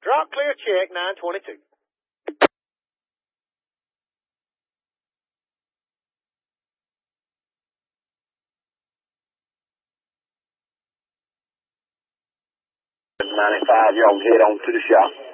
Drop clear check 922. $95, y'all head on to the shop.